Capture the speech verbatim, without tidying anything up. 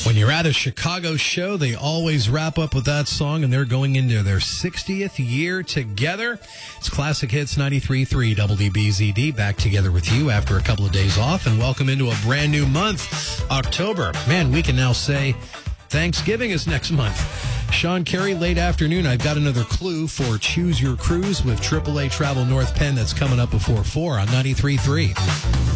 When you're at a Chicago show, they always wrap up with that song, and they're going into their sixtieth year together. It's Classic Hits ninety-three point three W D B Z D, back together with you after a couple of days off, and welcome into a brand new month, October. Man, we can now say Thanksgiving is next month. Sean Carey, late afternoon. I've got another clue for Choose Your Cruise with triple A Travel North Penn that's coming up before four on ninety-three point three.